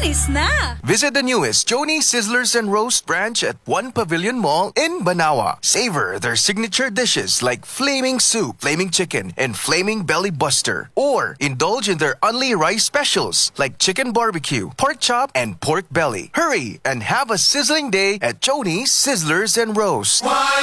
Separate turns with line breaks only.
Chonies na!
Visit the newest Joni Sizzlers and Roast branch at One Pavilion Mall in Banawa. Savor their signature dishes like Flaming Soup, Flaming Chicken, and Flaming Belly Buster. Or indulge in their only rice specials like Chicken Barbecue, Pork Chop, and Pork Belly. Hurry and have a sizzling day at Joni Sizzlers and Roast.